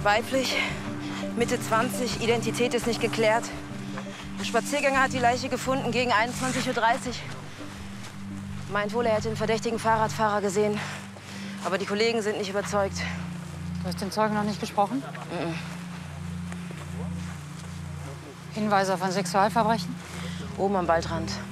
Weiblich, Mitte 20, Identität ist nicht geklärt. Der Spaziergänger hat die Leiche gefunden gegen 21:30 Uhr. Meint wohl, er hätte den verdächtigen Fahrradfahrer gesehen. Aber die Kollegen sind nicht überzeugt. Du hast den Zeugen noch nicht gesprochen? Hinweise auf ein Sexualverbrechen? Oben am Waldrand.